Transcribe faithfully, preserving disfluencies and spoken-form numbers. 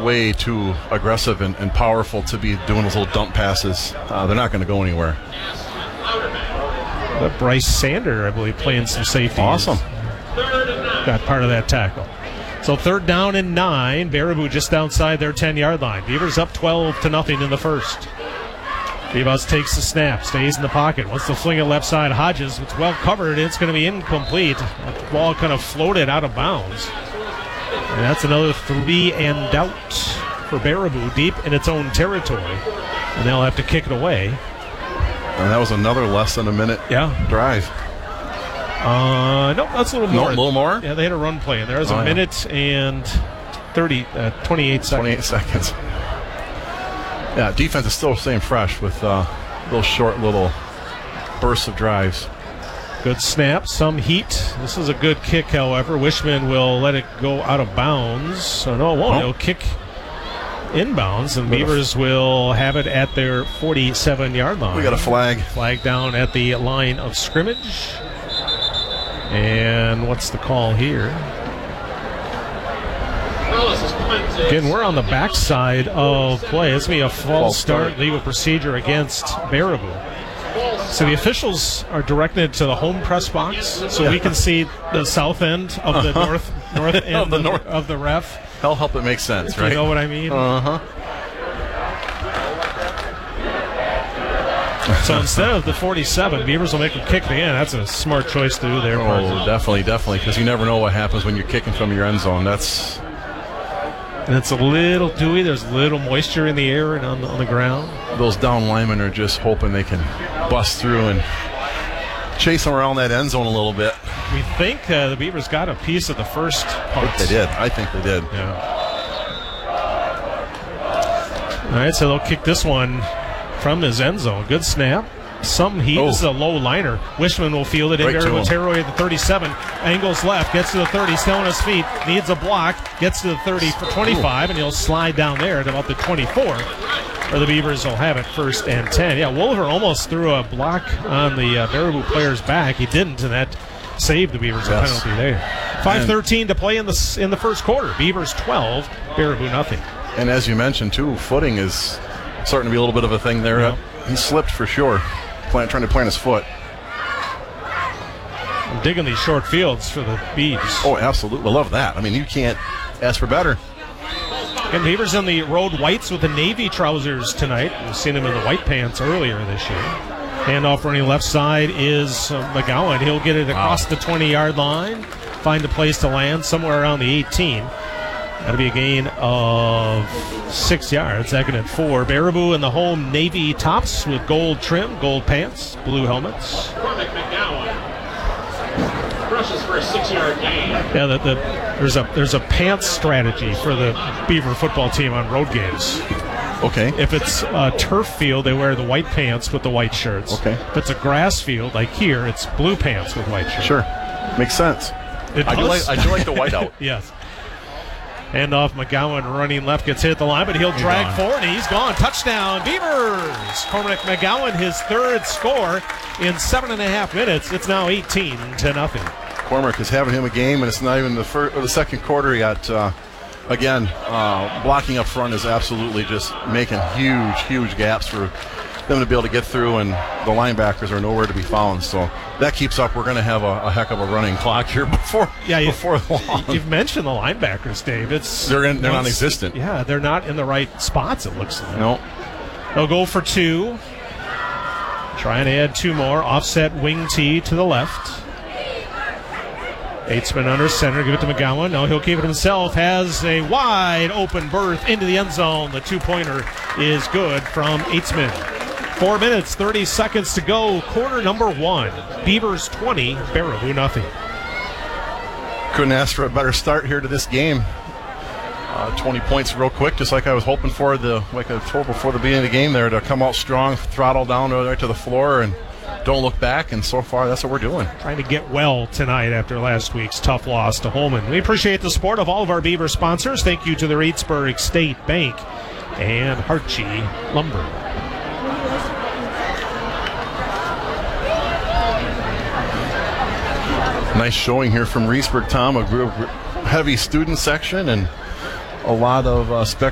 way too aggressive and, and powerful to be doing those little dump passes. Uh, they're not going to go anywhere. But Bryce Sander, I believe, playing some safety. Awesome. Got part of that tackle. So third down and nine. Baraboo just outside their ten-yard line. Beavers up twelve to nothing in the first. Beavos takes the snap, stays in the pocket, wants to fling it left side. Hodges, it's well covered. It's going to be incomplete. The ball kind of floated out of bounds. And that's another three and out for Baraboo, deep in its own territory. And they'll have to kick it away. And that was another less than a minute yeah. drive. Uh, no, that's a little more. No, a little more? Yeah, they had a run play in there. It was oh, a yeah. minute and thirty, uh, twenty-eight seconds. twenty-eight seconds. Yeah, defense is still staying fresh with uh, little short little bursts of drives. Good snap, some heat. This is a good kick, however. Wishman will let it go out of bounds. So no, it won't. Oh. It'll kick inbounds, and Beavers will have it at their forty-seven-yard line. We got a flag. Flag down at the line of scrimmage. And what's the call here? Again, we're on the backside of play. It's going to be a false, false start, start legal procedure against Baraboo. So the officials are directed to the home press box, so we can see the south end of the uh-huh. north north end of, the north. of the ref. Hell, help it make sense, right? You know what I mean? Uh-huh. So instead of the forty-seven, Beavers will make a kick to the end. That's a smart choice to do there. Oh, partner. definitely, definitely, because you never know what happens when you're kicking from your end zone. That's... And it's a little dewy. There's a little moisture in the air and on the, on the ground. Those down linemen are just hoping they can bust through and chase them around that end zone a little bit. We think uh, the Beavers got a piece of the first punt. I think they did. I think they did. Yeah. All right, so they'll kick this one from his end zone. Good snap. Some heat. Oh. This is a low liner. Wishman will field it in Right there to with Terroy at the thirty-seven. Angles left, gets to the thirty, still on his feet. Needs a block, gets to the thirty for twenty-five, and he'll slide down there at about the twenty-four. Or the Beavers will have it first and ten. Yeah, Wolver almost threw a block on the uh, Baraboo player's back. He didn't, and that saved the Beavers a yes. penalty there. five thirteen to play in the in the first quarter. Beavers twelve, Baraboo nothing. And as you mentioned, too, footing is starting to be a little bit of a thing there. Yeah. He slipped for sure, plant, trying to plant his foot. I'm digging these short fields for the Beavs. Oh, absolutely. I love that. I mean, you can't ask for better. And Beavers in the road whites with the navy trousers tonight. We've seen him in the white pants earlier this year. Handoff running left side is uh, McGowan. He'll get it across wow. the twenty-yard line, find a place to land somewhere around the eighteen. That'll be a gain of six yards, second and four. Baraboo in the home navy tops with gold trim, gold pants, blue helmets. Rushes for a six-yard gain. Yeah, the, the, there's a there's a pants strategy for the Beaver football team on road games. Okay. If it's a turf field, they wear the white pants with the white shirts. Okay. If it's a grass field, like here, it's blue pants with white shirts. Sure. Makes sense. It I do like I do like the whiteout. Yes. Hand off, McGowan running left, gets hit at the line, but he'll He's drag gone. forward, and he's gone. Touchdown, Beavers! Cormac McGowan, his third score in seven and a half minutes. It's now eighteen to nothing. Cormac is having him a game, and it's not even the first or the second quarter. He got uh, again uh, blocking up front is absolutely just making huge, huge gaps for them to be able to get through, and the linebackers are nowhere to be found. So that keeps up. We're going to have a, a heck of a running clock here before yeah, you, before long. You've mentioned the linebackers, Dave. It's they're in, they're non-existent. Yeah, they're not in the right spots. It looks like. No. They'll go for two. Trying to add two more. Offset wing tee to the left. Eightsman under center. Give it to McGowan. No, he'll keep it himself. Has a wide open berth into the end zone. The two-pointer is good from Eightsman. Four minutes, thirty seconds to go. Quarter number one. Beavers twenty, Baraboo nothing. Couldn't ask for a better start here to this game. Uh, twenty points real quick, just like I was hoping for, the like I told before the beginning of the game there, to come out strong, throttle down right to the floor, and don't look back. And so far, that's what we're doing. Trying to get well tonight after last week's tough loss to Holman. We appreciate the support of all of our Beaver sponsors. Thank you to the Reedsburg State Bank and Hartje Lumber. Nice showing here from Reedsburg, Tom. A group, heavy student section and a lot of uh, spec